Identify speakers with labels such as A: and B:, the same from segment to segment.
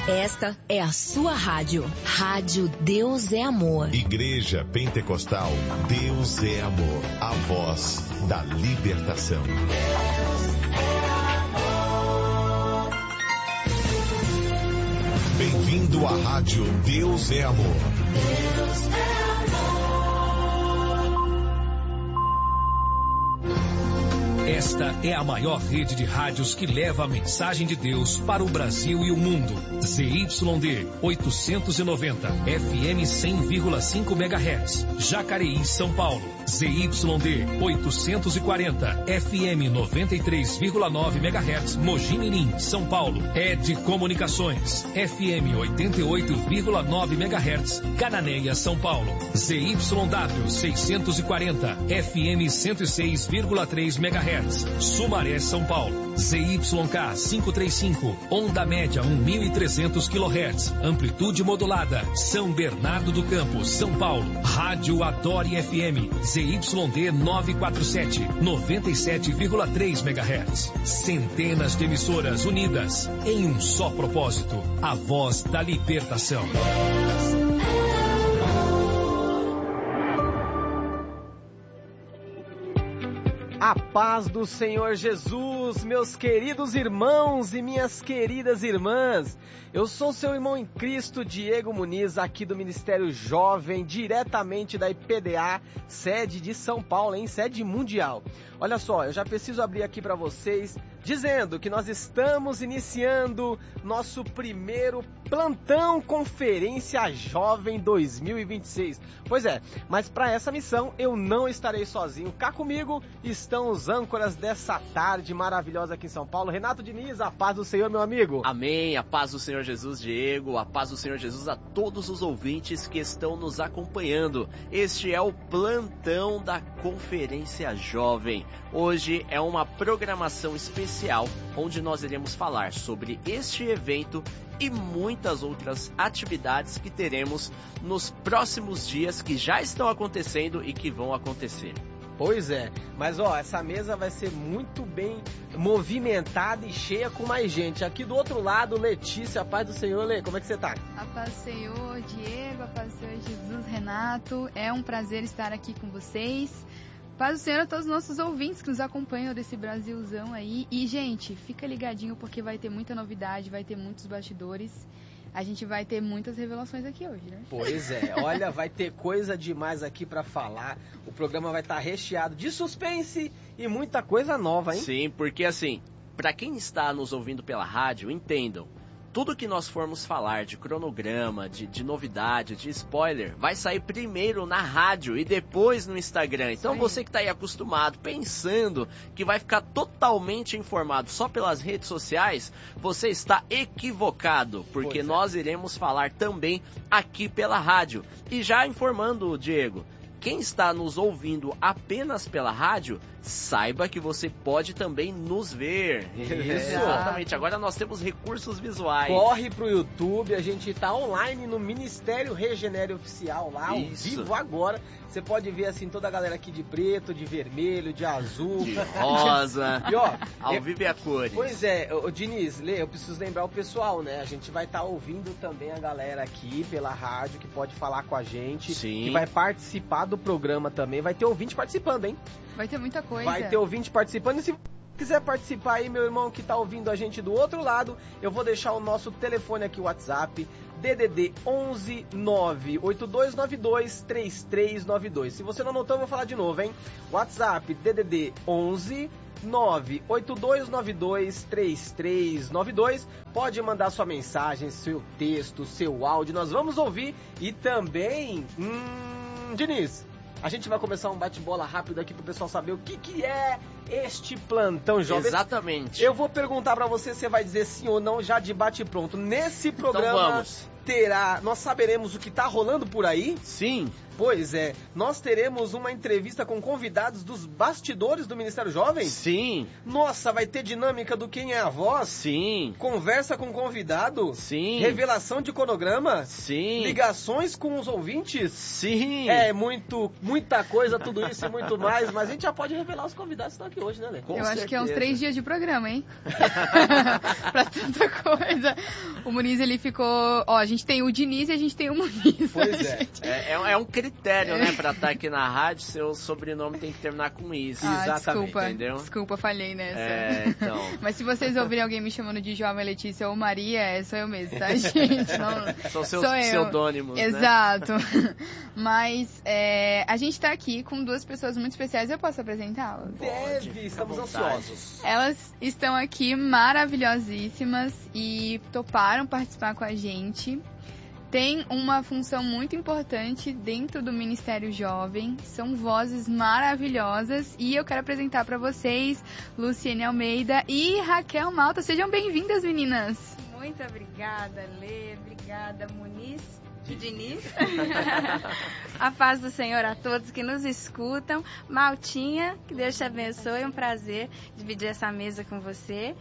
A: Esta é a sua rádio. Rádio Deus é Amor.
B: Igreja Pentecostal Deus é Amor. A voz da libertação. Bem-vindo à rádio Deus é Amor. Deus é amor.
C: Esta é a maior rede de rádios que leva a mensagem de Deus para o Brasil e o mundo. ZYD 890, FM 100,5 MHz, Jacareí, São Paulo. ZYD 840, FM 93,9 MHz, Mogi Mirim, São Paulo. ED Comunicações, FM 88,9 MHz, Cananéia, São Paulo. ZYW 640, FM 106,3 MHz. Sumaré, São Paulo. ZYK 535, onda média 1.300 kHz, amplitude modulada, São Bernardo do Campo, São Paulo. Rádio Adore FM, ZYD 947, 97,3 MHz. Centenas de emissoras unidas em um só propósito, a voz da libertação.
D: A paz do Senhor Jesus, meus queridos irmãos e minhas queridas irmãs. Eu sou seu irmão em Cristo, Diego Muniz, aqui do Ministério Jovem, diretamente da IPDA, sede de São Paulo, hein? Sede mundial. Olha só, eu já preciso abrir aqui para vocês, dizendo que nós estamos iniciando nosso primeiro Plantão Conferência Jovem 2026. Pois é, mas para essa missão eu não estarei sozinho. Cá comigo estão os âncoras dessa tarde maravilhosa aqui em São Paulo. Renato Diniz, a paz do Senhor, meu amigo.
E: Amém, a paz do Senhor Jesus, Diego, a paz do Senhor Jesus a todos os ouvintes que estão nos acompanhando. Este é o Plantão da Conferência Jovem. Hoje é uma programação especial onde nós iremos falar sobre este evento e muitas outras atividades que teremos nos próximos dias, que já estão acontecendo e que vão acontecer.
D: Pois é, mas ó, essa mesa vai ser muito bem movimentada e cheia com mais gente. Aqui do outro lado, Letícia, a paz do Senhor. Lê, como é que você tá?
F: A paz do Senhor, Diego, a paz do Senhor Jesus, Renato. É um prazer estar aqui com vocês. Paz do Senhor a todos os nossos ouvintes que nos acompanham desse Brasilzão aí. E, gente, fica ligadinho porque vai ter muita novidade, vai ter muitos bastidores. A gente vai ter muitas revelações aqui hoje, né?
D: Pois é, olha, vai ter coisa demais aqui pra falar. O programa vai estar recheado de suspense e muita coisa nova, hein?
E: Sim, porque assim, pra quem está nos ouvindo pela rádio, entendam. Tudo que nós formos falar de cronograma, de novidade, de spoiler, vai sair primeiro na rádio e depois no Instagram. Então você que está aí acostumado, pensando que vai ficar totalmente informado só pelas redes sociais, você está equivocado, porque nós iremos falar também aqui pela rádio. E já informando, Diego, quem está nos ouvindo apenas pela rádio, saiba que você pode também nos ver.
D: Isso.
E: Exatamente, agora nós temos recursos visuais.
D: Corre pro YouTube, a gente tá online no Ministério Regenere Oficial lá, ao vivo agora. Você pode ver assim toda a galera aqui de preto, de vermelho, de azul,
E: de rosa.
D: E ó,
E: ao vivo e a cores.
D: Pois é, o Diniz, Lê, eu preciso lembrar o pessoal, né? A gente vai estar ouvindo também a galera aqui pela rádio que pode falar com a gente,
E: sim,
D: que vai participar do programa também. Vai ter ouvinte participando, hein?
F: Vai ter muita coisa.
D: Vai ter ouvinte participando. E se quiser participar aí, meu irmão que tá ouvindo a gente do outro lado, eu vou deixar o nosso telefone aqui, o WhatsApp, DDD 11 98292 3392. Se você não anotou, eu vou falar de novo, hein? WhatsApp, DDD 11 98292 3392. Pode mandar sua mensagem, seu texto, seu áudio, nós vamos ouvir. E também, Diniz, a gente vai começar um bate-bola rápido aqui pro pessoal saber o que é este Plantão Jovem.
E: Exatamente.
D: Eu vou perguntar pra você vai dizer sim ou não já de bate-pronto. Nesse programa
E: então vamos.
D: Nós saberemos o que tá rolando por aí?
E: Sim.
D: Pois é, nós teremos uma entrevista com convidados dos bastidores do Ministério Jovem?
E: Sim.
D: Nossa, vai ter dinâmica do Quem é a Voz?
E: Sim.
D: Conversa com convidado?
E: Sim.
D: Revelação de cronograma?
E: Sim.
D: Ligações com os ouvintes?
E: Sim.
D: É, muita coisa, tudo isso e muito mais, mas a gente já pode revelar os convidados que estão aqui
G: aqui hoje, né, Lê?
E: Com
F: Eu acho que é uns
E: certeza.
F: 3 dias de programa, hein? Pra tanta coisa. O Muniz, ele ficou... Ó, a gente tem o Diniz e a gente tem o Muniz.
D: Pois é.
E: É um critério, né, pra estar aqui na rádio, seu sobrenome tem que terminar com isso.
D: Exatamente,
F: Desculpa,
E: entendeu?
F: desculpa, falhei nessa.
E: Então.
F: Mas se vocês ouvirem alguém me chamando de Jovem Letícia ou Maria, sou eu mesmo, tá, gente? Não,
E: São seus
F: sou eu.
E: pseudônimos, né?
F: Exato. Mas a gente tá aqui com 2 pessoas muito especiais. Eu posso apresentá-las?
D: Deve, estamos ansiosos.
F: Elas estão aqui maravilhosíssimas e toparam participar com a gente. Tem uma função muito importante dentro do Ministério Jovem. São vozes maravilhosas. E eu quero apresentar para vocês Luciene Almeida e Raquel Malta. Sejam bem-vindas, meninas.
H: Muito obrigada, Lê. Obrigada, Muniz e Diniz. A paz do Senhor a todos que nos escutam. Maltinha, que Deus te abençoe. É um prazer dividir essa mesa com você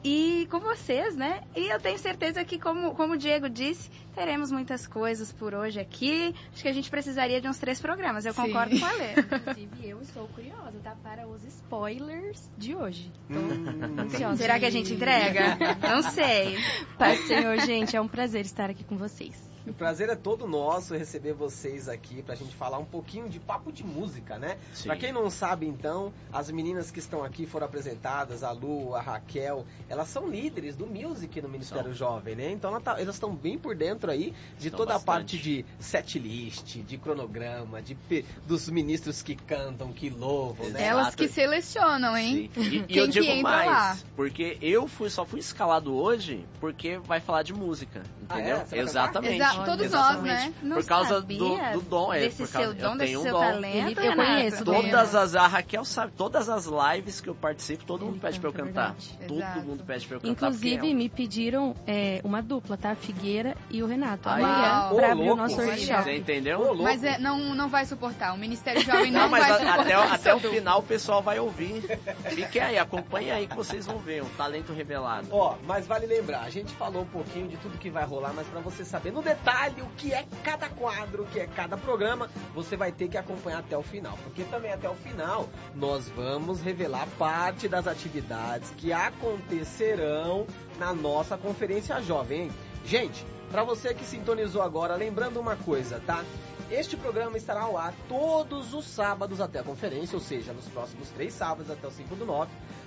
H: e com vocês, né? E eu tenho certeza que, como o Diego disse, teremos muitas coisas por hoje aqui. Acho que a gente precisaria de uns 3 programas. Eu concordo com a Lê.
I: Inclusive, eu estou curiosa, tá? Para os spoilers de hoje. Tô ansiosa.
H: Será que a gente entrega? Não sei.
I: Pai do Senhor, gente, é um prazer estar aqui com vocês.
D: O prazer é todo nosso receber vocês aqui pra gente falar um pouquinho de papo de música, né?
E: Sim.
D: Pra quem não sabe, então, as meninas que estão aqui foram apresentadas, a Lu, a Raquel, elas são líderes do Music no Ministério Jovem, né? Então elas estão bem por dentro aí de
E: Estão
D: toda a
E: bastante.
D: parte de setlist, de cronograma, dos ministros que cantam, que louvam, né?
F: Elas que selecionam, hein?
E: Sim. E
F: Quem
E: eu
F: que
E: digo
F: entra
E: mais,
F: lá?
E: porque eu só fui escalado hoje porque vai falar de música, entendeu?
D: Você vai
E: Exatamente.
F: Todos nós,
E: Exatamente.
F: né?
H: Não
E: Por causa
H: sabia
E: do dom,
H: desse
E: por causa,
H: seu dom,
E: eu
H: desse
E: tenho um
H: seu
E: dom.
H: talento,
I: Eu
H: Renato.
I: conheço.
E: A Raquel sabe, todas as lives que eu participo, todo mundo pede pra eu
I: canta,
E: cantar.
I: verdade.
E: Todo
F: Exato.
E: mundo pede pra eu cantar.
I: Inclusive,
E: porque
I: me pediram uma dupla, tá? Figueira e o Renato.
E: Aí,
I: Amanhã,
D: ó.
I: pra
D: Ô,
I: abrir o
D: louco,
I: nosso
F: olha.
I: workshop.
E: você entendeu?
D: Ô, louco.
F: Mas não vai suportar. O Ministério Jovem não,
E: Não, mas
F: vai suportar.
E: até o
F: essa
E: final o pessoal vai ouvir. Fiquem aí, acompanhem aí que vocês vão ver um talento revelado.
D: Ó, mas vale lembrar, a gente falou um pouquinho de tudo que vai rolar, mas pra você saber no detalhe o que é cada quadro, o que é cada programa, você vai ter que acompanhar até o final. Porque também até o final nós vamos revelar parte das atividades que acontecerão na nossa Conferência Jovem, hein? Gente, pra você que sintonizou agora, lembrando uma coisa, tá? Este programa estará ao ar todos os sábados até a conferência, ou seja, nos próximos 3 sábados até o 5/9,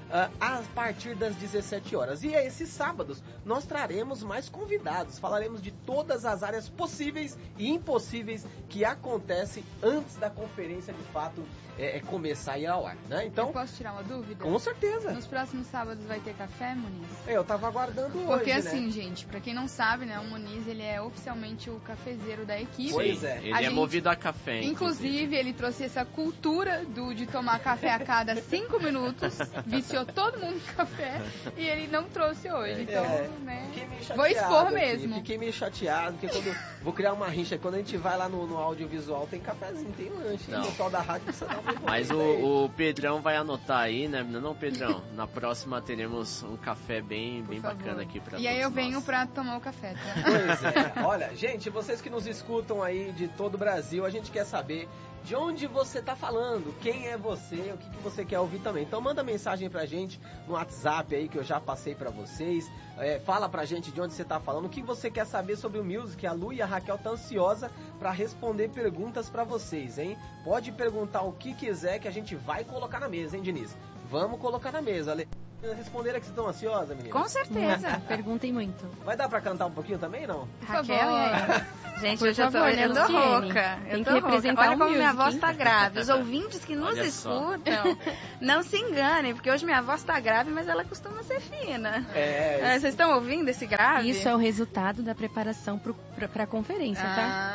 D: a partir das 17 horas. E a esses sábados nós traremos mais convidados, falaremos de todas as áreas possíveis e impossíveis que acontecem antes da conferência de fato começar a ir ao ar, né?
F: Eu
D: Então,
F: posso tirar uma dúvida?
D: com certeza.
F: Nos próximos sábados vai ter café, Muniz?
D: Eu tava aguardando hoje,
F: Porque
D: né?
F: assim, gente, pra quem não sabe, né, o Muniz, ele é oficialmente o cafezeiro da equipe.
D: Pois
E: Sim,
D: é.
E: ele
F: A
E: é
F: gente-
E: movido a café,
F: Inclusive, ele trouxe essa cultura de tomar café a cada 5 minutos, viciou todo mundo em café, e ele não trouxe hoje. Então, né?
D: Fiquei meio
F: Vou
D: chateado
F: expor
D: aqui,
F: mesmo.
D: Fiquei meio chateado, porque vou criar uma rixa. Quando a gente vai lá no audiovisual, tem cafezinho, tem lanche.
E: Não.
D: O pessoal da rádio precisa dar uma
E: Mas
D: envolvida aí.
E: o Pedrão vai anotar aí, né? Não, Pedrão? Na próxima teremos um café bem
F: Por favor.
E: bacana aqui pra
F: E aí eu
E: todos
F: venho
E: nós.
F: pra tomar o café, tá?
D: Pois é. Olha, gente, vocês que nos escutam aí de todo o Brasil, a gente quer saber de onde você tá falando, quem é você, o que você quer ouvir também. Então manda mensagem pra gente no WhatsApp aí que eu já passei pra vocês. Fala pra gente de onde você tá falando, o que você quer saber sobre o Music. A Lu e a Raquel tá ansiosa pra responder perguntas pra vocês, hein? Pode perguntar o que quiser que a gente vai colocar na mesa, hein, Diniz? Vamos colocar na mesa. Responderam que vocês estão ansiosas, menina?
H: Com certeza.
I: Perguntem muito.
D: Vai dar pra cantar um pouquinho também, não?
H: Raquel,
F: favor.
H: e aí? Gente,
I: Por
H: hoje eu tô
I: favor,
H: olhando
I: Luciene.
H: rouca.
I: Tem
H: Eu
I: que
H: tô rouca.
I: representar
H: Olha
I: o
H: como minha
I: music,
H: voz
I: hein?
H: tá grave. Os ouvintes que nos
E: Olha só.
H: escutam, não se enganem, porque hoje minha voz tá grave, mas ela costuma ser fina. Vocês estão ouvindo esse grave?
I: Isso é o resultado da preparação pra conferência,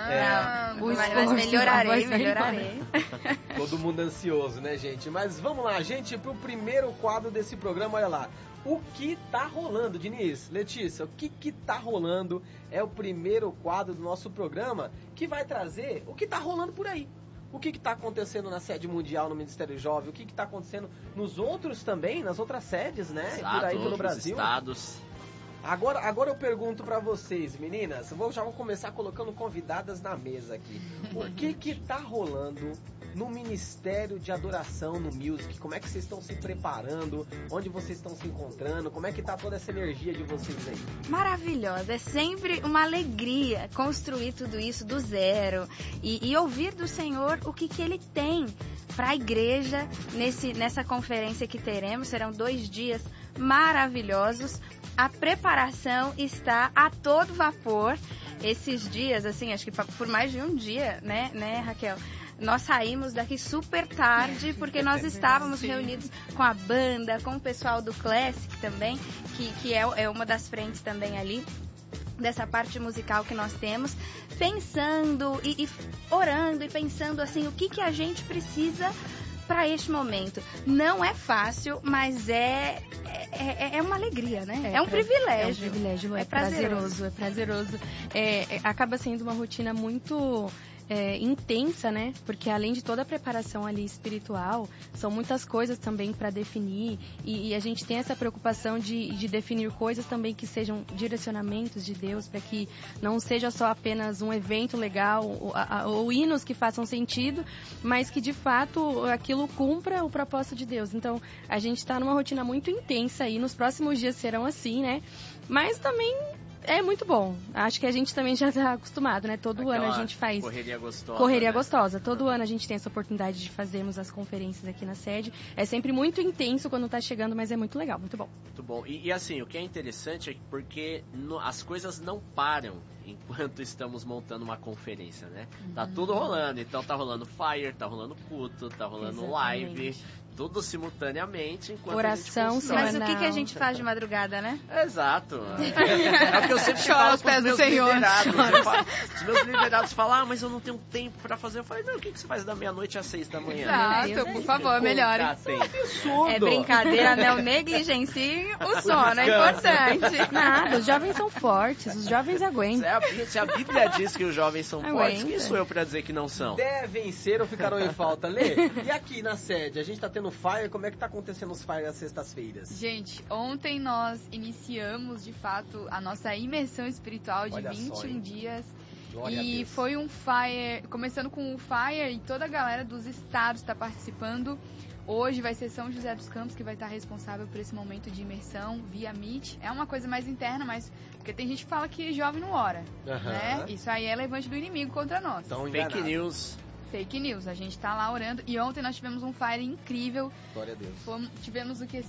I: tá?
H: Não,
I: O
H: mas
I: esforço, a
H: melhorarei,
I: voz vai
H: melhorarei.
D: Todo mundo ansioso, né, gente? Mas vamos lá, gente, pro primeiro quadro desse programa, olha lá. O que tá rolando, Diniz? Letícia, o que tá rolando é o primeiro quadro do nosso programa que vai trazer o que tá rolando por aí. O que tá acontecendo na sede mundial no Ministério Jovem, o que tá acontecendo nos outros também, nas outras sedes, né?
E: Exato,
D: por aí pelo
E: outros
D: Brasil.
E: estados.
D: Agora eu pergunto pra vocês, meninas, já vou começar colocando convidadas na mesa aqui. O que tá rolando no Ministério de Adoração, no Music? Como é que vocês estão se preparando? Onde vocês estão se encontrando? Como é que tá toda essa energia de vocês aí?
H: Maravilhosa, é sempre uma alegria construir tudo isso do zero e ouvir do Senhor o que Ele tem para a igreja nessa conferência que teremos. Serão 2 dias maravilhosos. A preparação está a todo vapor. Esses dias, assim, acho que por mais de um dia, né, Raquel? Nós saímos daqui super tarde, porque nós estávamos reunidos com a banda, com o pessoal do Classic também, que é uma das frentes também ali, dessa parte musical que nós temos, pensando e orando e pensando assim, o que a gente precisa para este momento. Não é fácil, mas é uma alegria, né? É um privilégio.
I: É um privilégio, é prazeroso. Acaba sendo uma rotina muito intensa, né? Porque além de toda a preparação ali espiritual, são muitas coisas também para definir e a gente tem essa preocupação de definir coisas também que sejam direcionamentos de Deus, para que não seja só apenas um evento legal ou hinos que façam sentido, mas que de fato aquilo cumpra o propósito de Deus. Então a gente está numa rotina muito intensa e nos próximos dias serão assim, né? Mas também é muito bom. Acho que a gente também já está acostumado, né? Todo ano a gente faz... Correria gostosa. Todo ano a gente tem essa oportunidade de fazermos as conferências aqui na sede. É sempre muito intenso quando está chegando, mas é muito legal, muito bom.
E: Muito bom. E assim, o que é interessante é porque as coisas não param enquanto estamos montando uma conferência, né? Tá tudo rolando. Então tá rolando Fire, tá rolando culto, tá rolando live... Tudo simultaneamente, enquanto
H: oração, mas o que a gente faz de madrugada, né?
E: Exato. É o que eu sempre falo com os meus liderados. Os meus liderados falam, mas eu não tenho tempo pra fazer. Eu falei, não, o que você faz da meia-noite às 6 da manhã?
F: Exato, por favor, melhore.
H: É brincadeira, não negligencie o sono, é importante.
I: Nada, os jovens são fortes, os jovens aguentam.
E: Se a Bíblia diz que os jovens são fortes, quem sou eu pra dizer que não são?
D: Devem ser ou ficarão em falta, Lê? E aqui na sede, a gente tá tendo Fire, como é que tá acontecendo os Fire às sextas-feiras?
F: Gente, ontem nós iniciamos, de fato, a nossa imersão espiritual de
D: Olha
F: 21 dias.
D: Glória
F: E foi um Fire, começando com o Fire e toda a galera dos estados está participando. Hoje vai ser São José dos Campos que vai estar responsável por esse momento de imersão via Meet. É uma coisa mais interna, mas porque tem gente que fala que jovem não ora, né? Isso aí é levante do inimigo contra nós.
D: Então,
E: fake news.
F: Fake news, a gente tá lá orando. E ontem nós tivemos um Fire incrível.
D: Glória a Deus.
F: Tivemos o que?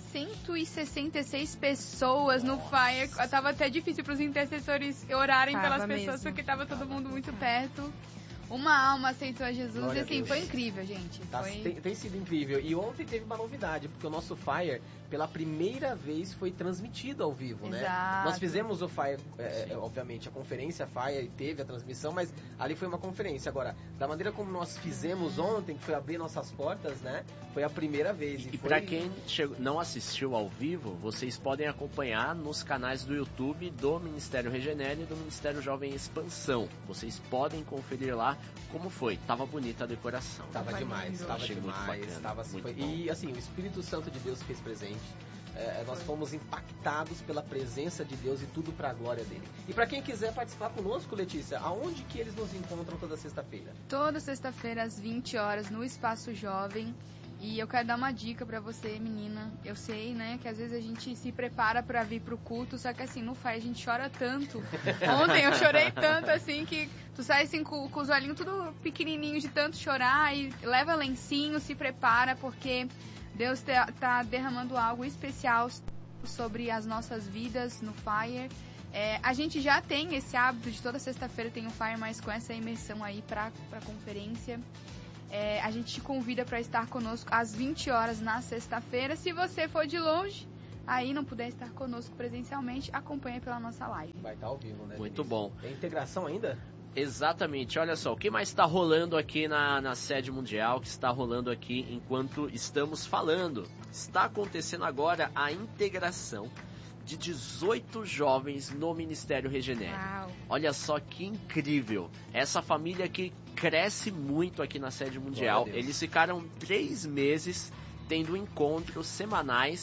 F: 166 pessoas no Fire. Tava até difícil pros intercessores orarem pelas pessoas, porque tava todo mundo muito perto. Uma alma aceitou a Jesus.
D: Glória
F: e assim,
D: a
F: foi incrível, gente.
D: Tem sido incrível. E ontem teve uma novidade, porque o nosso Fire, pela primeira vez, foi transmitido ao vivo, né? Nós fizemos o Fire, obviamente, a conferência Fire, e teve a transmissão, mas ali foi uma conferência. Agora, da maneira como nós fizemos ontem, que foi abrir nossas portas, né? Foi a primeira vez.
E: E para quem não assistiu ao vivo, vocês podem acompanhar nos canais do YouTube do Ministério Regenere e do Ministério Jovem Expansão. Vocês podem conferir lá como foi. Tava bonita a decoração.
D: Tava demais, tava
E: Achei
D: demais.
E: Muito bacana, muito bom.
D: E assim, o Espírito Santo de Deus fez presente. Nós fomos impactados pela presença de Deus e tudo para a glória dele. E para quem quiser participar conosco, Letícia, aonde que eles nos encontram toda sexta-feira?
F: Toda sexta-feira às 20 horas no Espaço Jovem. E eu quero dar uma dica pra você, menina. Eu sei, né, que às vezes a gente se prepara pra vir pro culto, só que assim, não faz, a gente chora tanto. Ontem eu chorei tanto, assim, que tu sai assim com os olhinhos tudo pequenininhos de tanto chorar e leva lencinho, se prepara, porque Deus tá derramando algo especial sobre as nossas vidas no Fire. A gente já tem esse hábito de toda sexta-feira tem um Fire, mas com essa imersão aí pra conferência. A gente te convida para estar conosco às 20 horas na sexta-feira. Se você for de longe, aí não puder estar conosco presencialmente, acompanha pela nossa live.
D: Vai estar ao vivo, né?
E: Muito bom.
D: Tem integração ainda?
E: Exatamente. Olha só, o que mais está rolando aqui na sede mundial, que está rolando aqui enquanto estamos falando? Está acontecendo agora a integração de 18 jovens no Ministério Regenere.
H: Uau.
E: Olha só que incrível. Essa família que cresce muito aqui na sede mundial. Eles ficaram 3 meses tendo encontros semanais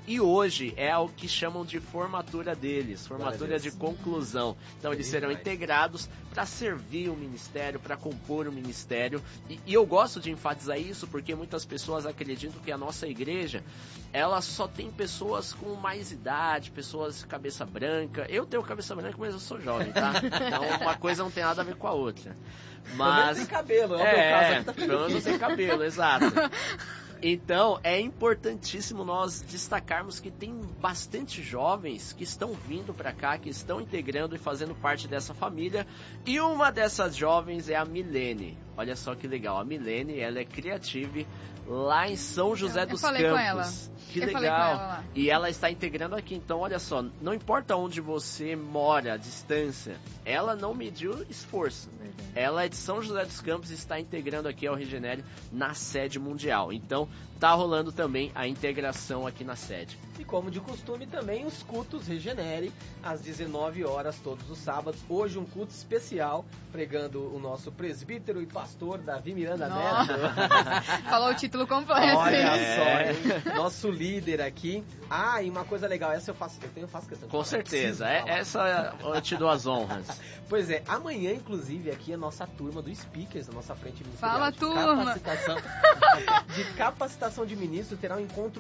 E: E hoje é o que chamam de formatura deles, formatura de conclusão. Então eles serão integrados para servir o ministério, para compor o ministério. E eu gosto de enfatizar isso porque muitas pessoas acreditam que a nossa igreja, ela só tem pessoas com mais idade, pessoas de cabeça branca. Eu tenho cabeça branca, mas eu sou jovem, tá? Então uma coisa não tem nada a ver com a outra. Mas
D: sem cabelo, é o meu caso aqui, tá
E: pelo menos sem cabelo, exato. Então, é importantíssimo nós destacarmos que tem bastante jovens que estão vindo para cá, que estão integrando e fazendo parte dessa família. E uma dessas jovens é a Milene. Olha só que legal, a Milene, ela é Creative lá em São José dos Campos.
F: Com ela.
E: Que legal. E ela está integrando aqui. Então, olha só, não importa onde você mora, a distância, ela não mediu esforço. Ela é de São José dos Campos e está integrando aqui ao Regenere na sede mundial. Então, tá rolando também a integração aqui na sede.
D: E como de costume também os cultos Regenere às 19 horas todos os sábados. Hoje um culto especial pregando o nosso presbítero e pastor Davi Miranda Neto.
F: Falou o título completo.
D: Olha só, nosso líder aqui. Ah, e uma coisa legal, essa eu faço questão de
E: Com certeza, essa eu te dou as honras.
D: Pois é, amanhã inclusive aqui a nossa turma do Speakers, a nossa frente ministerial
F: Fala,
D: de
F: turma.
D: capacitação de ministro terá um encontro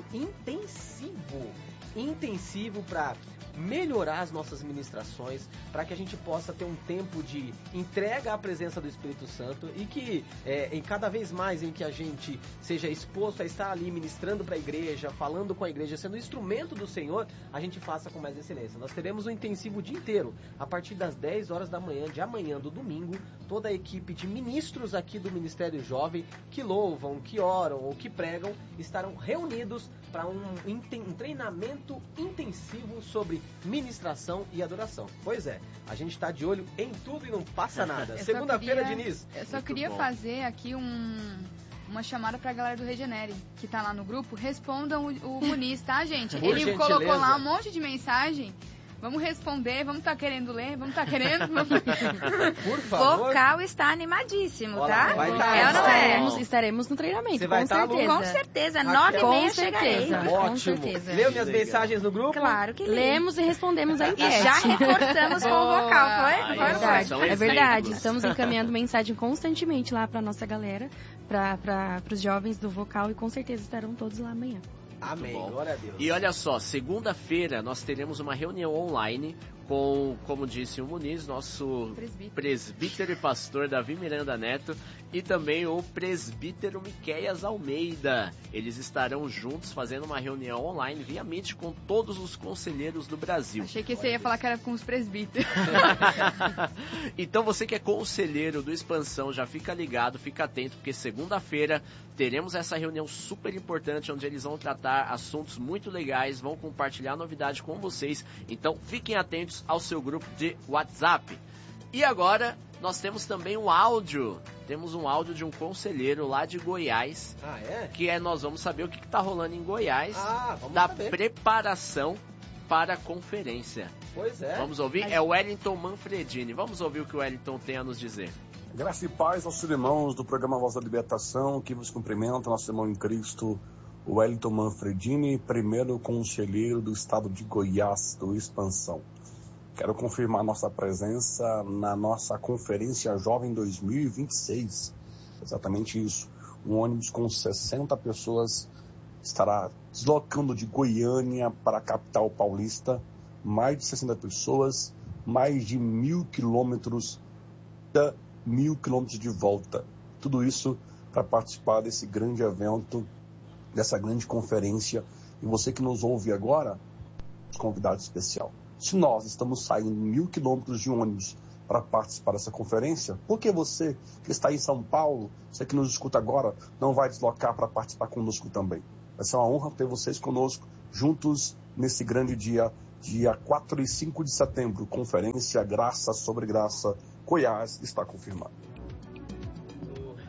D: intensivo para melhorar as nossas ministrações, para que a gente possa ter um tempo de entrega à presença do Espírito Santo e que em cada vez mais em que a gente seja exposto a estar ali ministrando para a igreja, falando com a igreja, sendo instrumento do Senhor, a gente faça com mais excelência. Nós teremos um intensivo o dia inteiro, a partir das 10 horas da manhã, de amanhã do domingo, toda a equipe de ministros aqui do Ministério Jovem, que louvam, que oram ou que pregam, estarão reunidos para um treinamento intensivo sobre ministração e adoração. Pois é, a gente está de olho em tudo e não passa nada. Segunda-feira, Diniz.
F: Eu só queria fazer aqui uma chamada pra galera do Regenere, que tá lá no grupo. Respondam o Muniz, tá, gente? Ele colocou lá um monte de mensagem. Vamos responder, vamos estar querendo ler, vamos estar querendo.
D: Por favor.
H: Vocal está animadíssimo,
D: Olha,
H: tá?
D: vai
H: É ou não é?
I: Estaremos no treinamento,
D: Você vai
I: com certeza.
H: Com certeza, 9h30 chegarei.
D: Ótimo. Leu minhas mensagens no grupo?
H: Claro que li.
I: Lemos e respondemos a
H: E
I: enquete.
H: já reforçamos com o vocal, foi?
I: É verdade,
E: São
I: é verdade.
E: exemplos.
I: Estamos encaminhando mensagem constantemente lá pra nossa galera, para os jovens do vocal, e com certeza estarão todos lá amanhã.
D: Amém,
E: Muito bom.
D: glória a Deus.
E: E olha só, segunda-feira nós teremos uma reunião online com, como disse o Muniz, nosso presbítero e pastor Davi Miranda Neto, e também o presbítero Miqueias Almeida. Eles estarão juntos fazendo uma reunião online via Meet com todos os conselheiros do Brasil.
F: Achei que você ia falar que era com os presbíteros.
E: Então você que é conselheiro do Expansão, já fica ligado, fica atento, porque segunda-feira teremos essa reunião super importante, onde eles vão tratar assuntos muito legais, vão compartilhar novidade com vocês. Então fiquem atentos ao seu grupo de WhatsApp. E agora nós temos também um áudio. Temos um áudio de um conselheiro lá de Goiás.
D: Ah, é?
E: Que nós vamos saber o que está rolando em Goiás.
D: Vamos
E: da
D: saber.
E: Preparação para a conferência.
D: Pois é.
E: Vamos ouvir? É o Wellington Manfredini. Vamos ouvir o que o Wellington tem a nos dizer.
G: Graça e paz aos irmãos do programa Voz da Libertação, que vos cumprimenta, nosso irmão em Cristo, Wellington Manfredini, primeiro conselheiro do estado de Goiás, do Expansão. Quero confirmar nossa presença na nossa Conferência Jovem 2026. Exatamente isso. Um ônibus com 60 pessoas estará deslocando de Goiânia para a capital paulista. Mais de 60 pessoas, mais de 1.000 quilômetros, 1.000 quilômetros de volta. Tudo isso para participar desse grande evento, dessa grande conferência. E você que nos ouve agora, convidado especial. Se nós estamos saindo 1.000 quilômetros de ônibus para participar dessa conferência, por que você que está em São Paulo, você que nos escuta agora, não vai deslocar para participar conosco também? Vai ser uma honra ter vocês conosco, juntos nesse grande dia 4 e 5 de setembro, conferência Graça sobre Graça, Goiás, está confirmado.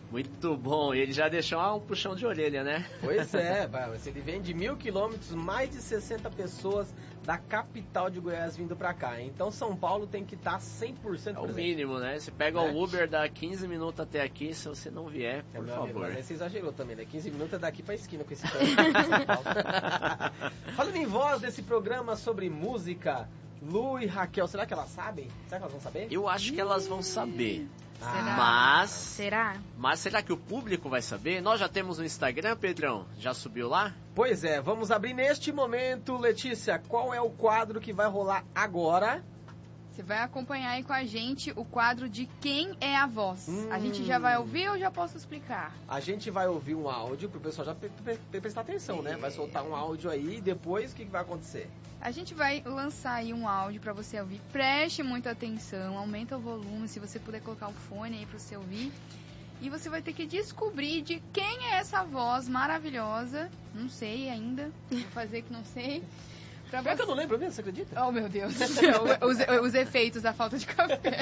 E: Muito bom, e ele já deixou um puxão de orelha, né?
D: Pois é, se ele vem de 1.000 quilômetros, mais de 60 pessoas da capital de Goiás vindo pra cá. Então São Paulo tem que estar 100% presente.
E: É o mínimo, né? Você pega o Uber, dá 15 minutos até aqui, se você não vier, por favor.
D: Amigo, mas aí você exagerou também, né? 15 minutos é daqui pra esquina com esse trânsito de São Paulo. Falando em voz desse programa sobre música, Lu e Raquel, será que elas sabem? Será que elas vão saber?
E: Eu acho que elas vão saber.
F: Será?
I: Será?
E: Mas será que o público vai saber? Nós já temos no Instagram, Pedrão? Já subiu lá?
D: Pois é, vamos abrir neste momento. Letícia, qual é o quadro que vai rolar agora?
F: Você vai acompanhar aí com a gente o quadro de Quem é a Voz. A gente já vai ouvir ou já posso explicar?
D: A gente vai ouvir um áudio pro pessoal já prestar atenção, né? Vai soltar um áudio aí e depois o que vai acontecer?
F: A gente vai lançar aí um áudio para você ouvir. Preste muita atenção, aumenta o volume, se você puder colocar o fone aí para você ouvir. E você vai ter que descobrir de quem é essa voz maravilhosa. Não sei ainda, vou fazer que não sei.
D: É que eu não lembro mesmo, você acredita?
F: Oh, meu Deus do céu, os efeitos da falta de café.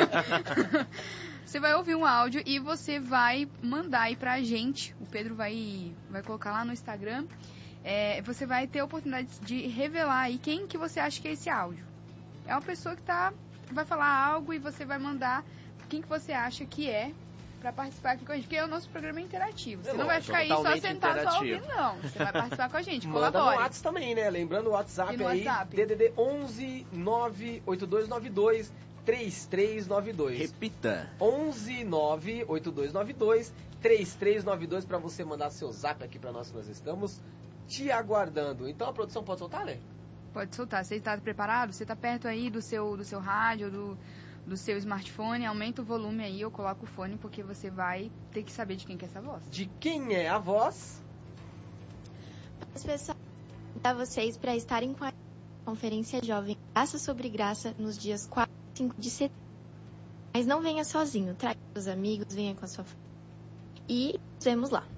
F: Você vai ouvir um áudio e você vai mandar aí pra gente. O Pedro vai colocar lá no Instagram. Você vai ter a oportunidade de revelar aí quem que você acha que é esse áudio. É uma pessoa que vai falar algo e você vai mandar quem que você acha que é pra participar aqui com a gente, porque o nosso programa é interativo. Você não vai ficar aí só sentado só ouvindo, não. Você vai participar com a gente,
D: colabore.
F: Manda
D: no WhatsApp também, né? Lembrando o WhatsApp aí, DDD 11 98292 3392.
E: Repita.
D: 11 98292 3392 pra você mandar seu zap aqui pra nós estamos te aguardando. Então a produção pode soltar, né?
F: Pode soltar. Você está preparado? Você está perto aí do seu rádio, do seu smartphone, aumenta o volume aí, eu coloco o fone, porque você vai ter que saber de quem que é essa voz.
D: De quem é a voz?
J: As pessoas convidar vocês para estarem com a Conferência Jovem Graça sobre Graça nos dias 4 e 5 de setembro. Mas não venha sozinho, traga seus amigos, venha com a sua família. E nos vemos lá.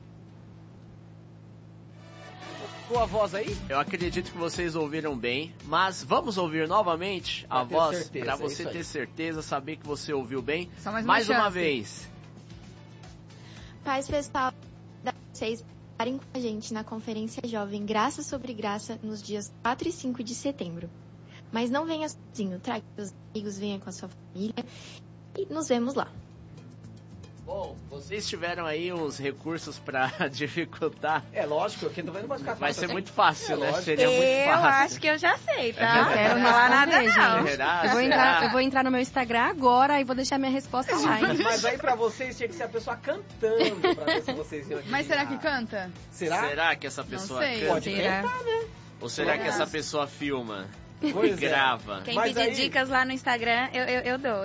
D: Tua voz aí?
E: Eu acredito que vocês ouviram bem, mas vamos ouvir novamente a voz para você ter certeza, saber que você ouviu bem.
F: Só
E: mais uma vez.
J: Paz pessoal, vocês estarem com a gente na Conferência Jovem Graça sobre Graça nos dias 4 e 5 de setembro. Mas não venha sozinho, traga seus amigos, venha com a sua família e nos vemos lá.
E: Bom, vocês tiveram aí uns recursos pra dificultar.
D: É lógico, porque não vai ficar fácil.
E: Vai ser muito fácil, né? Seria muito fácil.
H: Eu acho que eu já sei, tá? Não quero falar nada, não.
I: Eu vou entrar no meu Instagram agora e vou deixar minha resposta lá.
D: Mas aí pra vocês tinha que ser a pessoa cantando pra ver se vocês iam.
F: Mas será que canta?
E: Será que essa pessoa canta?
D: Pode cantar, né?
E: Ou será que essa pessoa filma?
D: Pois
E: grava.
H: Quem pedir dicas lá no Instagram, eu dou.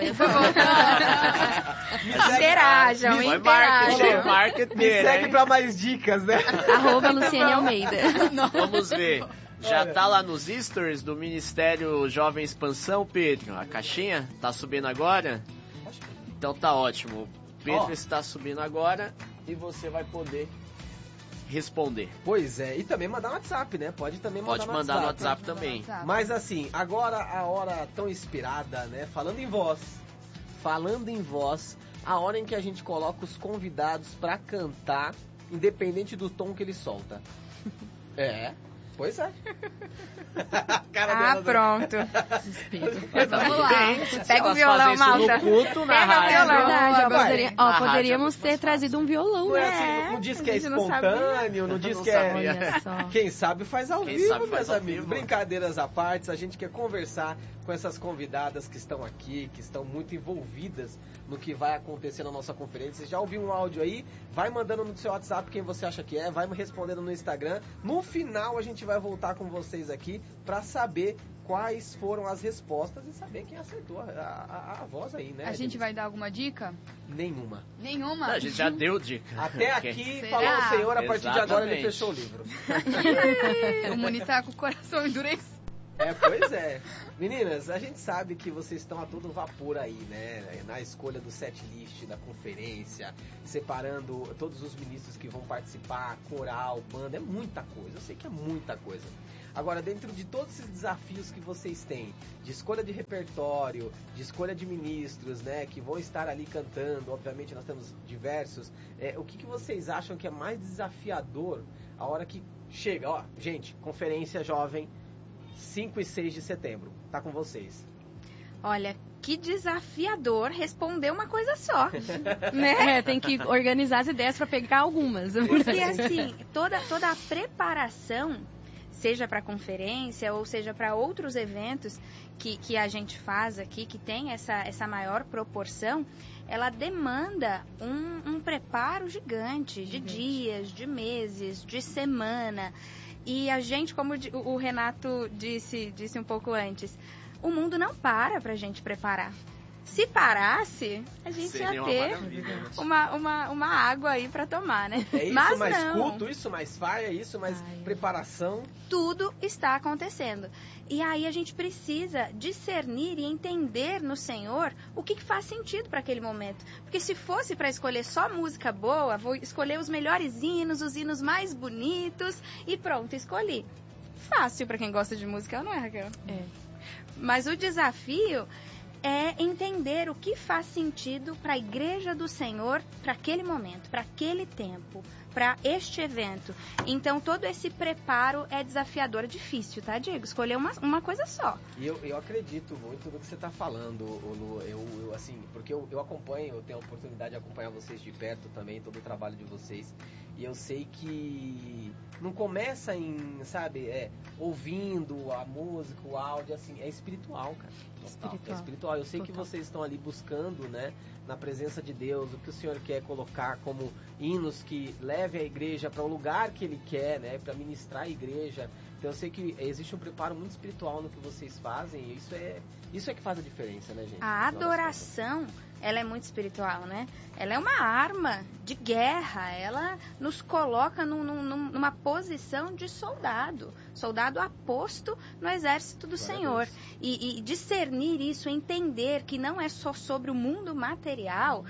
E: Interajam,
H: interajam.
E: Marketing,
D: me segue pra mais dicas, né?
I: @Luciane Almeida.
E: Vamos ver. Já tá lá nos stories do Ministério Jovem Expansão, Pedro? A caixinha tá subindo agora? Então tá ótimo. O Pedro está subindo agora e você vai poder responder.
D: Pois é, e também mandar no WhatsApp, né? Pode também mandar
E: no WhatsApp também.
D: Mas assim, agora a hora tão inspirada, né? Falando em voz, a hora em que a gente coloca os convidados pra cantar, independente do tom que ele solta. Pois é.
H: Pronto.
F: Vamos lá.
H: Pega o violão, malta.
E: Pega o violão.
I: Poderíamos ter trazido um violão,
D: não né? Não diz que é espontâneo, não diz que é... Quem sabe faz ao vivo, meus amigos. Brincadeiras à parte, a gente quer conversar com essas convidadas que estão aqui, que estão muito envolvidas no que vai acontecer na nossa conferência. Você já ouviu um áudio aí? Vai mandando no seu WhatsApp quem você acha que é, vai me respondendo no Instagram. No final a gente vai voltar com vocês aqui para saber quais foram as respostas e saber quem acertou a voz aí, né?
F: A gente vai dar alguma dica?
D: Nenhuma.
F: Nenhuma?
E: Não, a gente já deu dica.
D: Até aqui, falou o Senhor, a partir de agora ele fechou o livro.
F: O Muni tá com o coração endurecido.
D: Pois é. Meninas, a gente sabe que vocês estão a todo vapor aí, né? Na escolha do set list, da conferência, separando todos os ministros que vão participar, coral, banda, é muita coisa. Eu sei que é muita coisa. Agora, dentro de todos esses desafios que vocês têm, de escolha de repertório, de escolha de ministros, né, que vão estar ali cantando, obviamente nós temos diversos, o que vocês acham que é mais desafiador a hora que chega? Ó, gente, Conferência Jovem, 5 e 6 de setembro, tá com vocês.
H: Olha, que desafiador responder uma coisa só, né?
I: Tem que organizar as ideias para pegar algumas.
H: Porque assim, toda a preparação, seja para conferência ou seja para outros eventos que a gente faz aqui, que tem essa maior proporção, ela demanda um preparo gigante de dias, de meses, de semana. E a gente, como o Renato disse um pouco antes, o mundo não para pra gente preparar. Se parasse, a gente ia ter uma água aí pra tomar, né?
D: É isso,
H: mas
D: mais
H: não.
D: culto, isso mais faia, isso mais preparação.
H: Tudo está acontecendo. E aí a gente precisa discernir e entender no Senhor o que faz sentido para aquele momento. Porque se fosse para escolher só música boa, vou escolher os melhores hinos, os hinos mais bonitos e pronto, escolhi. Fácil para quem gosta de música, não é, Raquel?
I: É.
H: Mas o desafio é entender o que faz sentido para a Igreja do Senhor, para aquele momento, para aquele tempo, para este evento. Então, todo esse preparo é desafiador, é difícil, tá, Diego? Escolher uma coisa só.
D: E eu acredito muito no que você está falando, Lu. Eu assim, porque eu acompanho, eu tenho a oportunidade de acompanhar vocês de perto também, todo o trabalho de vocês. E eu sei que não começa ouvindo a música, o áudio, assim, é espiritual, cara. É espiritual. Eu sei que vocês estão ali buscando, né, na presença de Deus, o que o Senhor quer colocar como hinos que leve a igreja para o lugar que Ele quer, né, para ministrar a igreja. Então eu sei que existe um preparo muito espiritual no que vocês fazem, e isso é que faz a diferença, né, gente?
H: A adoração, ela é muito espiritual, né? Ela é uma arma de guerra, ela nos coloca numa posição de soldado aposto no exército do Senhor. E discernir isso, entender que não é só sobre o mundo material,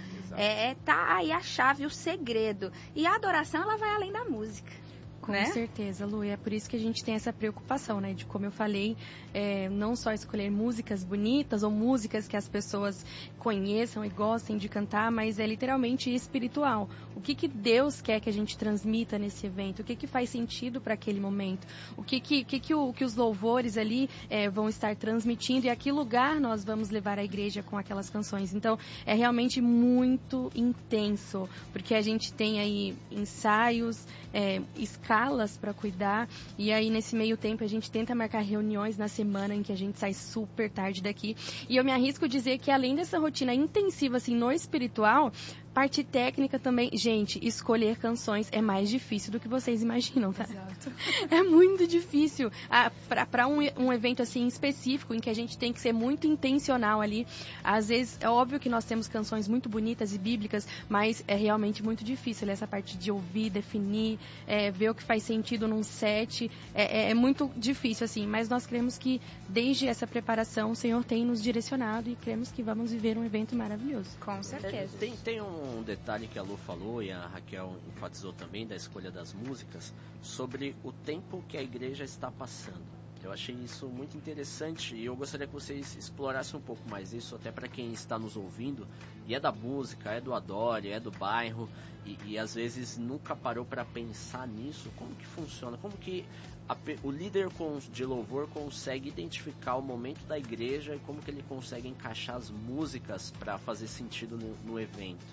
H: tá aí a chave, o segredo. E a adoração, ela vai além da música.
I: Com certeza, Lu, e é por isso que a gente tem essa preocupação, né, de, como eu falei, não só escolher músicas bonitas ou músicas que as pessoas conheçam e gostem de cantar, mas é literalmente espiritual. O que Deus quer que a gente transmita nesse evento? O que faz sentido para aquele momento? O que os louvores ali vão estar transmitindo e a que lugar nós vamos levar a igreja com aquelas canções? Então, é realmente muito intenso, porque a gente tem aí ensaios, escalas para cuidar, e aí nesse meio tempo a gente tenta marcar reuniões na semana em que a gente sai super tarde daqui, e eu me arrisco a dizer que além dessa rotina intensiva assim no espiritual, parte técnica também, gente, escolher canções é mais difícil do que vocês imaginam, tá?
F: Exato.
I: É muito difícil. Para um evento assim específico, em que a gente tem que ser muito intencional ali, às vezes é óbvio que nós temos canções muito bonitas e bíblicas, mas é realmente muito difícil essa parte de ouvir, definir, ver o que faz sentido num set, é muito difícil assim, mas nós cremos que desde essa preparação o Senhor tem nos direcionado e cremos que vamos viver um evento maravilhoso.
H: Com certeza.
E: Tem um detalhe que a Lu falou e a Raquel enfatizou também da escolha das músicas sobre o tempo que a igreja está passando. Eu achei isso muito interessante e eu gostaria que vocês explorassem um pouco mais isso, até para quem está nos ouvindo e é da música, é do Adore, é do bairro e às vezes nunca parou para pensar nisso. Como que funciona? Como que o líder de louvor consegue identificar o momento da igreja e como que ele consegue encaixar as músicas para fazer sentido no evento?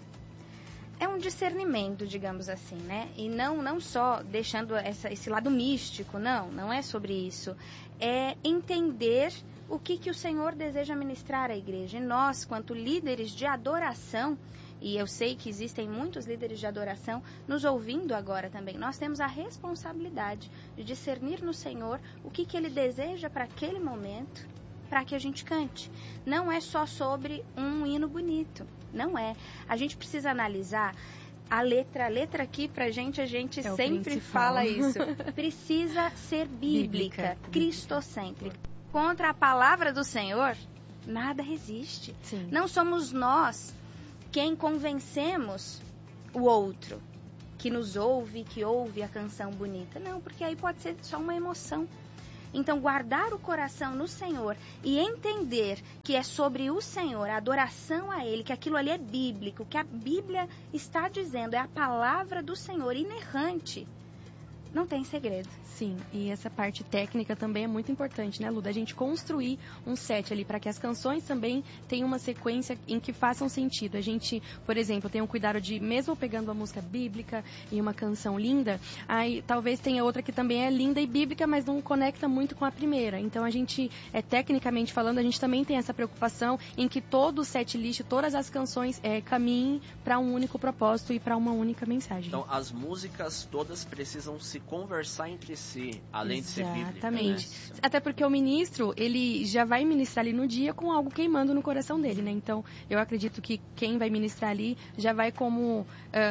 H: É um discernimento, digamos assim, né? E não só deixando esse lado místico, não é sobre isso. É entender o que o Senhor deseja ministrar à igreja. E nós, quanto líderes de adoração, e eu sei que existem muitos líderes de adoração nos ouvindo agora também, nós temos a responsabilidade de discernir no Senhor o que Ele deseja para aquele momento, para que a gente cante. Não é só sobre um hino bonito, não é. A gente precisa analisar a letra aqui pra gente, a gente sempre fala isso. Precisa ser bíblica, cristocêntrica. Contra a palavra do Senhor, nada resiste.
I: Sim.
H: Não somos nós quem convencemos o outro que nos ouve, que ouve a canção bonita. Não, porque aí pode ser só uma emoção. Então, guardar o coração no Senhor e entender que é sobre o Senhor, a adoração a Ele, que aquilo ali é bíblico, que a Bíblia está dizendo, é a palavra do Senhor inerrante, não tem segredo.
I: Sim, e essa parte técnica também é muito importante, né, Lu? Da gente construir um set ali para que as canções também tenham uma sequência em que façam sentido. A gente, por exemplo, tem um cuidado de, mesmo pegando uma música bíblica e uma canção linda, aí talvez tenha outra que também é linda e bíblica, mas não conecta muito com a primeira. Então a gente, tecnicamente falando, a gente também tem essa preocupação em que todo o set list, todas as canções caminhem para um único propósito e para uma única mensagem.
E: Então as músicas todas precisam se conversar entre si, além de ser bíblica.
I: Exatamente. Né? Até porque o ministro, ele já vai ministrar ali no dia com algo queimando no coração dele, né? Então, eu acredito que quem vai ministrar ali já vai como...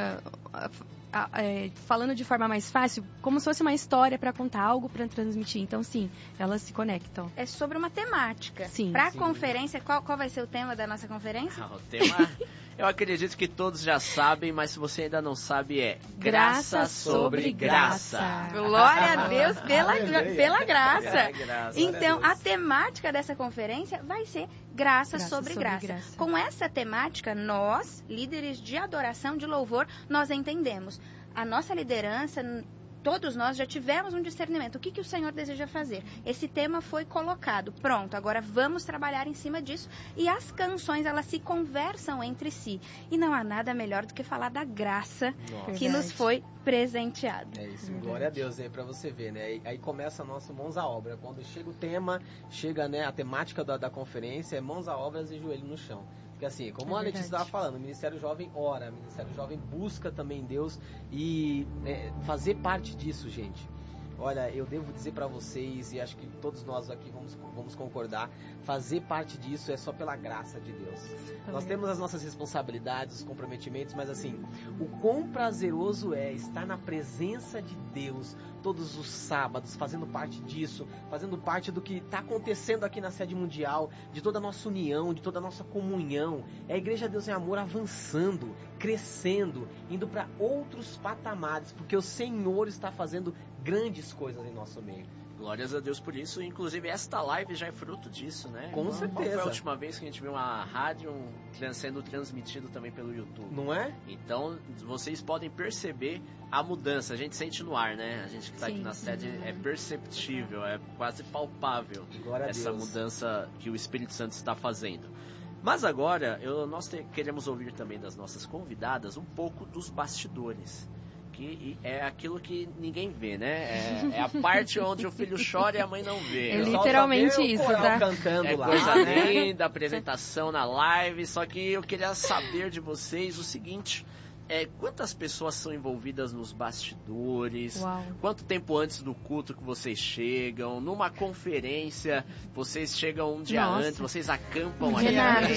I: falando de forma mais fácil, como se fosse uma história para contar, algo para transmitir. Então, sim, elas se conectam.
H: É sobre uma temática.
I: Sim.
H: Para a conferência, qual vai ser o tema da nossa conferência?
E: O tema, eu acredito que todos já sabem, mas se você ainda não sabe, é Graça sobre Graça.
H: Glória a Deus pela graça.
E: Graça.
H: Então, a temática dessa conferência vai ser Graça sobre graça. Com essa temática, nós, líderes de adoração, de louvor, nós entendemos. A nossa liderança, todos nós já tivemos um discernimento. O que o Senhor deseja fazer? Esse tema foi colocado. Pronto, agora vamos trabalhar em cima disso. E as canções, elas se conversam entre si. E não há nada melhor do que falar da graça que nos foi presenteada.
D: É isso, glória a Deus aí pra você ver, né? Aí começa nosso mãos à obra. Quando chega o tema, chega, né, a temática da conferência, é mãos à obra e joelho no chão. Porque assim, como a Letícia estava falando, o Ministério Jovem ora, o Ministério Jovem busca também Deus e fazer parte disso, gente. Olha, eu devo dizer para vocês, e acho que todos nós aqui vamos concordar, fazer parte disso é só pela graça de Deus. Nós temos as nossas responsabilidades, os comprometimentos, mas assim, o quão prazeroso é estar na presença de Deus todos os sábados, fazendo parte disso, fazendo parte do que está acontecendo aqui na sede mundial, de toda a nossa união, de toda a nossa comunhão. É a Igreja Deus em Amor avançando, crescendo, indo para outros patamares, porque o Senhor está fazendo grandes coisas em nosso meio.
E: Glórias a Deus por isso. Inclusive, esta live já é fruto disso, né?
D: Com certeza.
E: Qual foi a última vez que a gente viu uma rádio sendo transmitido também pelo YouTube?
D: Não é?
E: Então, vocês podem perceber a mudança. A gente sente no ar, né? A gente que está aqui na sede é perceptível, é quase palpável essa mudança que o Espírito Santo está fazendo. Mas agora, nós queremos ouvir também das nossas convidadas um pouco dos bastidores. Que é aquilo que ninguém vê, né? É a parte onde o filho chora e a mãe não vê.
I: É literalmente isso, tá?
D: Cantando lá,
E: coisa linda, apresentação na live. Só que eu queria saber de vocês o seguinte... quantas pessoas são envolvidas nos bastidores?
I: Uau.
E: Quanto tempo antes do culto que vocês chegam? Numa conferência, vocês chegam um dia antes, vocês acampam aí.
I: Renato,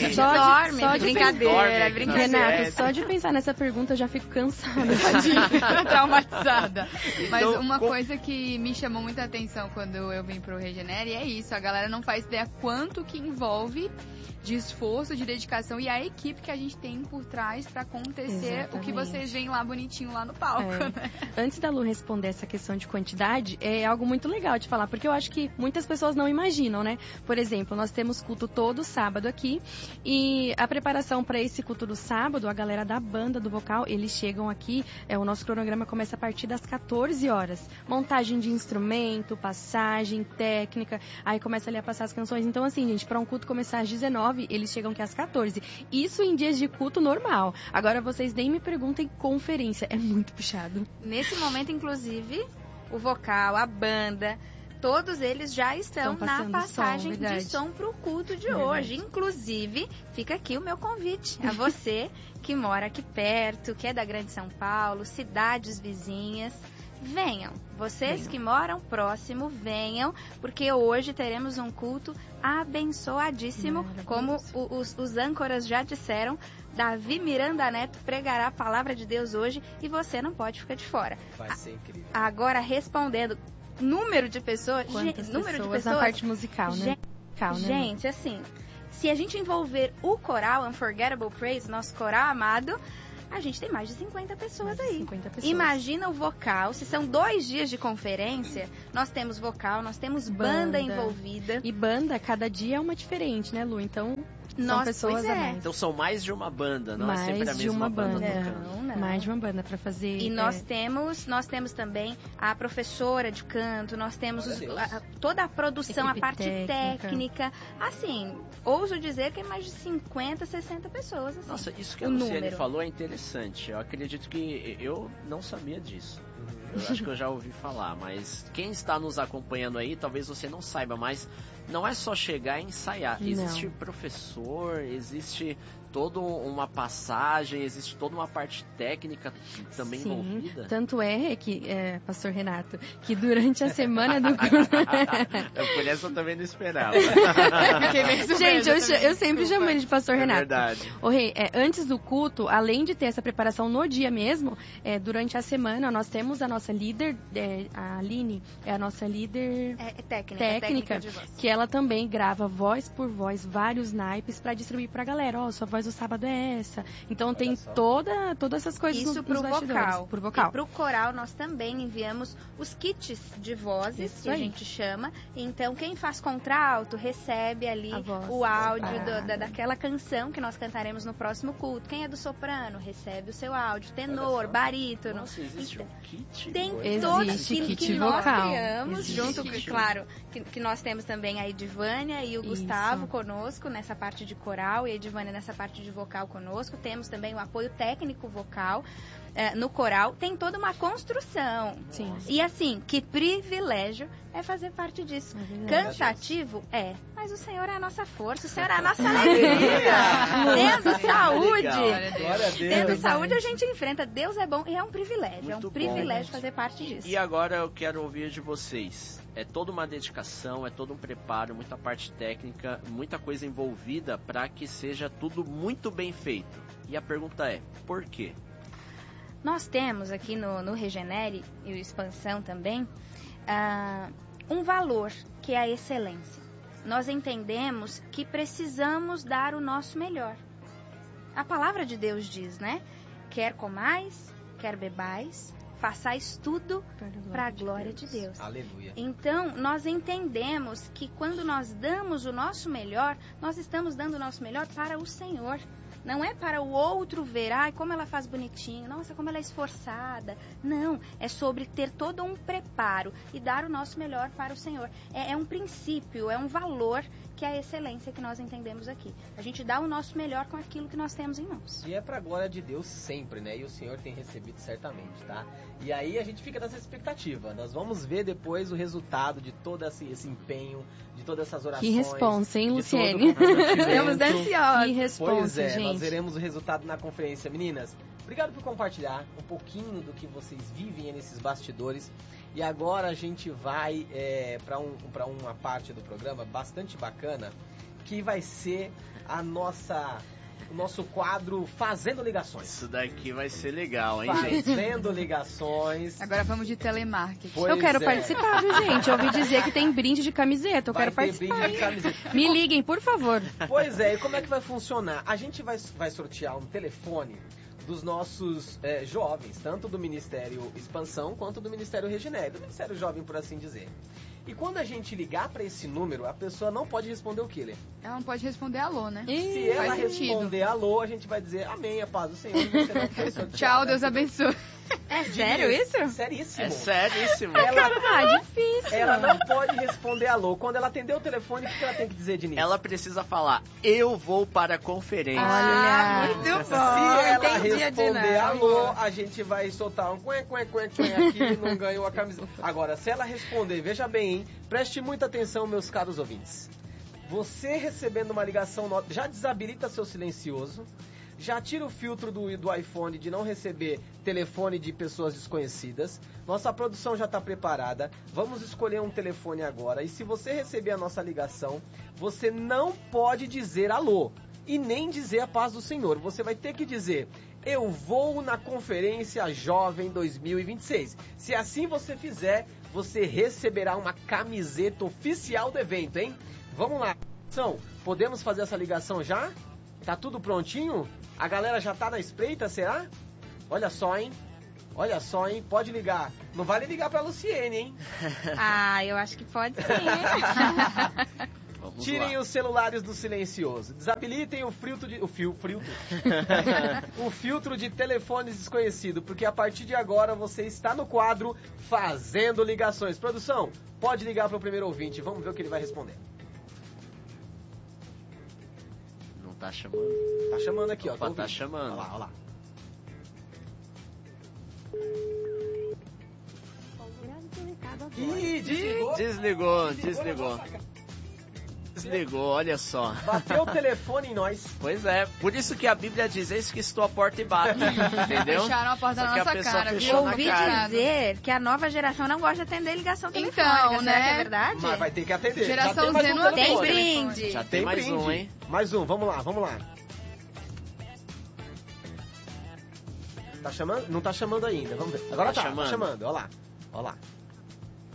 I: só de brincadeira. Renato, só de pensar nessa pergunta eu já fico cansada.
F: Traumatizada. Mas
E: Então,
F: uma coisa que me chamou muita atenção quando eu vim pro Regenere é isso, a galera não faz ideia quanto que envolve de esforço, de dedicação e a equipe que a gente tem por trás para acontecer o que vocês veem lá bonitinho lá no palco, né?
I: Antes da Lu responder essa questão de quantidade, é algo muito legal de falar, porque eu acho que muitas pessoas não imaginam, né? Por exemplo, nós temos culto todo sábado aqui e a preparação para esse culto do sábado, a galera da banda, do vocal, eles chegam aqui, o nosso cronograma começa a partir das 14 horas. Montagem de instrumento, passagem, técnica, aí começa ali a passar as canções. Então assim, gente, para um culto começar às 19, eles chegam aqui às 14. Isso em dias de culto normal. Agora vocês nem me perguntem conferência, é muito puxado.
H: Nesse momento, inclusive, o vocal, a banda, todos eles já estão na passagem de som para o culto de hoje. Inclusive, fica aqui o meu convite a você que mora aqui perto, que é da Grande São Paulo, cidades vizinhas. Venham, vocês que moram próximo, venham, porque hoje teremos um culto abençoadíssimo, como os âncoras já disseram. Davi Miranda Neto pregará a palavra de Deus hoje e você não pode ficar de fora.
D: Vai ser incrível.
H: Agora, respondendo, número de pessoas...
I: Número de pessoas na parte musical, né?
H: Gente, assim, se a gente envolver o coral Unforgettable Praise, nosso coral amado, a gente tem mais de 50 pessoas aí.
I: 50 pessoas.
H: Imagina o vocal, se são 2 dias de conferência, nós temos vocal, nós temos banda envolvida.
I: E banda, cada dia é uma diferente, né, Lu? Então, são
H: Nossa,
I: pessoas
H: pois é.
I: a mais.
E: Então são mais de uma banda, não
I: Mais
E: é sempre a
I: de
E: mesma
I: uma banda.
E: tocando.
H: Não.
I: Mais de uma banda para fazer.
H: E nós temos também a professora de canto, nós temos toda a produção,
I: Equipe
H: a parte
I: técnica.
H: Assim, ouso dizer que é mais de 50, 60 pessoas. Assim,
E: Nossa, isso que a Luciane falou é interessante. Eu acredito que eu não sabia disso. Eu acho que eu já ouvi falar, mas quem está nos acompanhando aí, talvez você não saiba, mas não é só chegar e ensaiar. Existe professor, existe toda uma passagem, existe toda uma parte técnica também envolvida.
I: Tanto é que, pastor Renato, que durante a semana do
E: Por essa eu também não esperava.
I: Gente, eu sempre chamo ele de pastor Renato.
E: Verdade.
I: Ô Rei, antes do culto, além de ter essa preparação no dia mesmo, durante a semana nós temos a nossa líder, a Aline, é a nossa líder técnica
H: de voz.
I: que ela também grava voz por voz, vários naipes para distribuir pra galera. Sua voz do sábado é essa. Então tem todas essas coisas
H: Isso
I: nos bastidores. Pro vocal.
H: E pro coral nós também enviamos os kits de vozes,
I: Isso
H: que
I: aí.
H: a gente chama. Então quem faz contralto recebe ali o áudio daquela canção que nós cantaremos no próximo culto. Quem é do soprano recebe o seu áudio. Tenor, barítono.
E: Nossa, existe um kit?
H: Tem
I: Existe
H: todos
I: kit
H: que nós
I: vocal.
H: criamos,
I: Existe
H: junto,
I: kit.
H: claro, que nós temos também a Edivânia e o Gustavo conosco nessa parte de coral e a Edivânia nessa parte de vocal conosco. Temos também o apoio técnico vocal no coral. Tem toda uma construção.
I: Sim.
H: E assim, que privilégio é fazer parte disso. Cansativo? Mas o Senhor é a nossa força, o Senhor é a nossa alegria. Tendo saúde.
D: Glória a Deus.
H: Tendo saúde a gente enfrenta. Deus é bom e é um privilégio.
E: Muito
H: é um
E: bom.
H: privilégio fazer parte disso.
E: E agora eu quero ouvir de vocês. É toda uma dedicação, é todo um preparo, muita parte técnica, muita coisa envolvida para que seja tudo muito bem feito. E a pergunta é, por quê?
H: Nós temos aqui no Regenere e o Expansão também um valor que é a excelência. Nós entendemos que precisamos dar o nosso melhor. A palavra de Deus diz, né? Quer comais, quer bebais, façais tudo para a glória de Deus.
D: Aleluia.
H: Então, nós entendemos que quando nós damos o nosso melhor, nós estamos dando o nosso melhor para o Senhor. Não é para o outro ver, como ela faz bonitinho, nossa, como ela é esforçada. Não, é sobre ter todo um preparo e dar o nosso melhor para o Senhor. É um princípio, é um valor que é a excelência que nós entendemos aqui. A gente dá o nosso melhor com aquilo que nós temos em mãos.
D: E é pra glória de Deus sempre, né? E o Senhor tem recebido certamente, tá? E aí a gente fica nessa expectativa. Nós vamos ver depois o resultado de todo esse empenho, de todas essas orações.
I: Que responsa, hein,
D: de
I: Luciene?
D: todo o comprometimento.
H: Estamos ansiosos.
I: Que responsa,
D: Pois é,
I: gente.
D: nós veremos o resultado na conferência. Meninas, obrigado por compartilhar um pouquinho do que vocês vivem nesses bastidores. E agora a gente vai para uma parte do programa bastante bacana, que vai ser o nosso quadro Fazendo Ligações.
E: Isso daqui vai ser legal, hein, gente?
D: Fazendo Ligações.
F: Agora vamos de telemarketing.
D: Pois
I: Eu quero
D: é.
I: participar, viu, gente? Eu ouvi dizer que tem brinde de camiseta. Eu
D: Vai
I: quero
D: ter
I: participar.
D: brinde de camiseta.
I: Me liguem, por favor.
D: Pois é, e como é que vai funcionar? A gente vai sortear um telefone dos nossos jovens, tanto do Ministério Expansão quanto do Ministério Regenere, do Ministério Jovem, por assim dizer. E quando a gente ligar para esse número, a pessoa não pode responder o quê, Lê?
F: Ela não pode responder alô, né?
D: Se ela
F: faz sentido.
D: responder alô, a gente vai dizer amém, a paz do Senhor. E você não foi sorteada.
F: Tchau, Deus abençoe.
H: É sério isso?
D: Seríssimo.
E: É seríssimo.
I: Difícil.
D: Ela não pode responder alô. Quando ela atender o telefone, o que ela tem que dizer, Denise?
E: Ela precisa falar, eu vou para a conferência.
I: Olha.
H: Muito
D: Se
H: bom.
D: ela
H: Entendi a
D: responder
H: dinâmica.
D: alô, a gente vai soltar um quen aqui, não ganhou a camisa. Agora, se ela responder, veja bem, hein? Preste muita atenção, meus caros ouvintes. Você recebendo uma ligação, já desabilita seu silencioso, já tira o filtro do iPhone de não receber telefone de pessoas desconhecidas. Nossa produção já está preparada. Vamos escolher um telefone agora. E se você receber a nossa ligação, você não pode dizer alô e nem dizer a paz do Senhor. Você vai ter que dizer, eu vou na Conferência Jovem 2026. Se assim você fizer, você receberá uma camiseta oficial do evento, hein? Vamos lá. Podemos fazer essa ligação já? Tá tudo prontinho? A galera já tá na espreita, será? Olha só, hein? Olha só, hein? Pode ligar. Não vale ligar pra Luciene, hein?
H: Ah, eu acho que pode sim.
D: Tirem os celulares do silencioso. Desabilitem o filtro de telefones desconhecido, porque a partir de agora você está no quadro Fazendo Ligações. Produção, pode ligar para o primeiro ouvinte. Vamos ver o que ele vai responder.
E: Não tá chamando.
D: Tá chamando aqui,
E: Opa,
D: ó.
E: tá chamando.
D: Olha lá. Ih,
E: Desligou, olha só.
D: Bateu o telefone em nós.
E: Pois é, por isso que a Bíblia diz: eis que estou à porta e bato. Entendeu?
F: Fecharam a porta na nossa cara.
H: Eu ouvi dizer que a nova geração não gosta de atender ligação telefônica.
F: Então, né?
H: Será que é verdade?
D: Mas vai ter que atender.
F: Geração Z não
H: Tem
F: atende.
H: brinde.
E: Já tem mais
D: brinde.
E: um, hein?
D: Mais um, vamos lá. Tá chamando? Não tá chamando ainda, vamos ver. Agora tá chamando, olha lá.